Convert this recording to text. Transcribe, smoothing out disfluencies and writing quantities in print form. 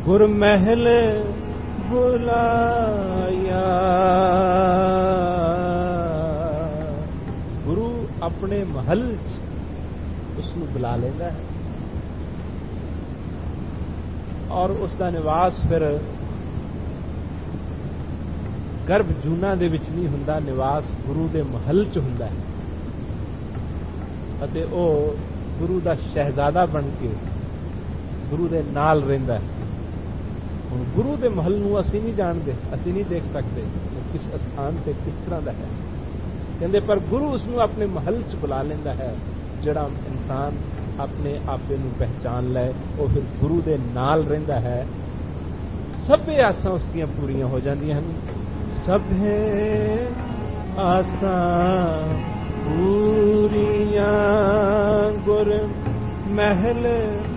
ਗੁਰ ਮਹਿਲ ਬੁਲਾਇਆ। ਗੁਰੂ ਆਪਣੇ ਮਹਲ 'ਚ ਉਸ ਨੂੰ ਬੁਲਾ ਲੈਂਦਾ ਹੈ ਔਰ ਉਸ ਦਾ ਨਿਵਾਸ ਫਿਰ ਗਰਭ ਜੂਨਾ ਦੇ ਵਿੱਚ ਨਹੀਂ ਹੁੰਦਾ, ਨਿਵਾਸ ਗੁਰੂ ਦੇ ਮਹਲ 'ਚ ਹੁੰਦਾ ਹੈ ਅਤੇ ਉਹ ਗੁਰੂ ਦਾ ਸ਼ਹਿਜ਼ਾਦਾ ਬਣ ਕੇ ਗੁਰੂ ਦੇ ਨਾਲ ਰਹਿੰਦਾ ਹੈ। ਹੁਣ ਗੁਰੂ ਦੇ ਮਹਲ ਨੂੰ ਅਸੀਂ ਨਹੀਂ ਜਾਣਦੇ, ਅਸੀਂ ਨਹੀਂ ਦੇਖ ਸਕਦੇ ਕਿਸ ਸਥਾਨ ਤੇ ਕਿਸ ਤਰ੍ਹਾਂ ਦਾ ਹੈ, ਕਹਿੰਦੇ ਪਰ ਗੁਰੂ ਉਸ ਨੂੰ ਆਪਣੇ ਮਹਲ 'ਚ ਬੁਲਾ ਲੈਂਦਾ ਹੈ। ਜਿਹੜਾ ਇਨਸਾਨ ਆਪਣੇ ਆਪੇ ਨੂੰ ਪਹਿਚਾਨ ਲੈ ਉਹ ਫਿਰ ਗੁਰੂ ਦੇ ਨਾਲ ਰਹਿੰਦਾ ਹੈ। ਸਭੇ ਆਸਾਂ ਉਸ ਦੀਆਂ ਪੂਰੀਆਂ ਹੋ ਜਾਂਦੀਆਂ ਹਨ। ਸਭੇ ਆਸਾਂ ਪੂਰੀਆਂ ਗੁਰ ਮਹਿਲ